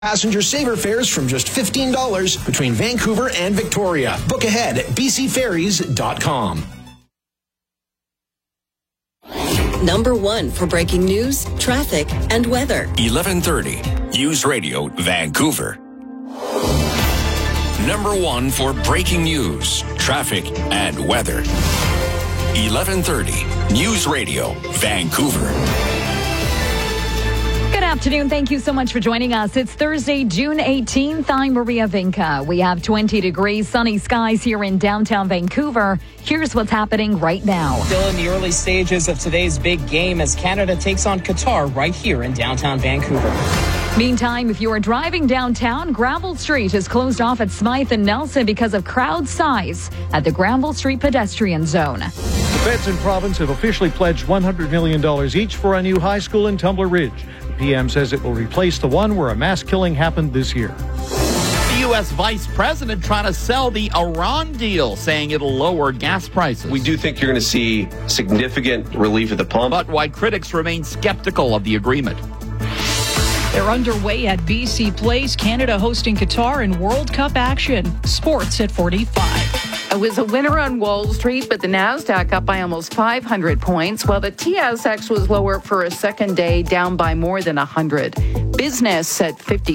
Passenger saver fares from just $15 between Vancouver and Victoria. Book ahead at bcferries.com. Number 1 for breaking news, traffic, and weather. 1130 News Radio, Vancouver. Number 1 for breaking news, traffic, and weather. 1130 News Radio, Vancouver. Good afternoon. Thank you so much for joining us. It's Thursday, June 18th. I'm Maria Vinca. We have 20 degrees, sunny skies here in downtown Vancouver. Here's what's happening right now. Still in the early stages of today's big game as Canada takes on Qatar right here in downtown Vancouver. Meantime, if you are driving downtown, Granville Street is closed off at Smythe and Nelson because of crowd size at the Granville Street pedestrian zone. The feds and province have officially pledged $100 million each for a new high school in Tumbler Ridge. The PM says it will replace the one where a mass killing happened this year. The U.S. Vice President trying to sell the Iran deal, saying it'll lower gas prices. We do think you're going to see significant relief at the pump. But why critics remain skeptical of the agreement. They're underway at BC Place, Canada hosting Qatar in World Cup action. Sports at 45. It was a winner on Wall Street, but the Nasdaq up by almost 500 points, while the TSX was lower for a second day, down by more than 100. Business at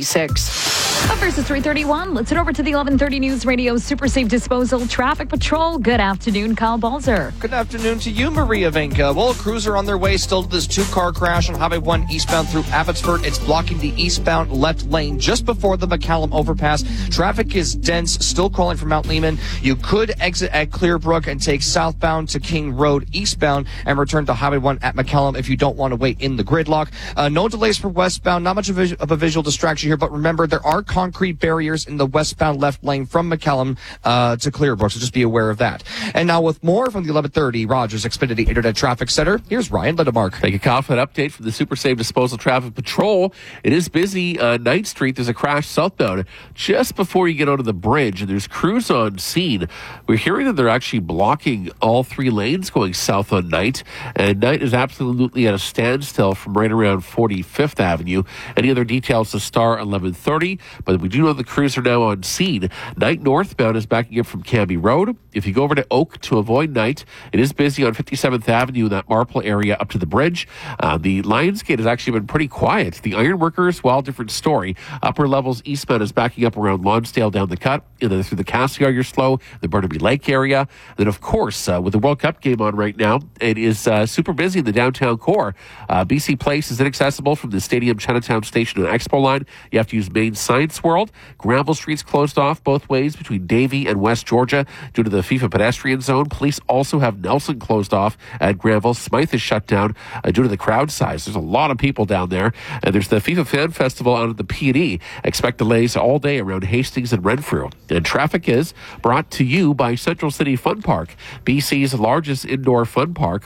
56. Up first is 3:31. Let's head over to the 1130 News Radio Super Safe Disposal Traffic Patrol. Good afternoon, Kyle Balzer. Good afternoon to you, Maria Vinca. Well, a cruiser on their way still to this two-car crash on Highway 1 eastbound through Abbotsford. It's blocking the eastbound left lane just before the McCallum overpass. Traffic is dense, still crawling from Mount Lehman. You could exit at Clearbrook and take southbound to King Road eastbound and return to Highway 1 at McCallum if you don't want to wait in the gridlock. No delays for westbound. Not much of a visual distraction here, but remember, there are concrete barriers in the westbound left lane from McCallum to Clearbrook, so just be aware of that. And now with more from the 1130 Rogers Xfinity Internet Traffic Center, here's Ryan Lindemark. Thank you, Kyle, for that update from the Super Safe Disposal Traffic Patrol. It is busy on 9th Street. There's a crash southbound just before you get onto the bridge, and there's crews on scene. We're hearing that they're actually blocking all 3 lanes going south on Knight, and Knight is absolutely at a standstill from right around 45th Avenue. Any other details to star 1130, but we do know the crews are now on scene. Knight northbound is backing up from Cambie Road. If you go over to Oak to avoid Knight, it is busy on 57th Avenue in that Marple area up to the bridge. The Lionsgate has actually been pretty quiet. The Ironworkers, well, different story. Upper levels eastbound is backing up around Lonsdale down the cut, and then through the Cassiar you're slow, the Burnaby Lake area. And then, of course, with the World Cup game on right now, it is super busy in the downtown core. BC Place is inaccessible from the Stadium Chinatown Station and Expo line. You have to use Main Science World. Granville Street's closed off both ways between Davie and West Georgia due to the FIFA pedestrian zone. Police also have Nelson closed off at Granville. Smythe is shut down due to the crowd size. There's a lot of people down there. And there's the FIFA Fan Festival out at the P&E. Expect delays all day around Hastings and Renfrew. And traffic is brought to you by Central City Fun Park, BC's largest indoor fun park.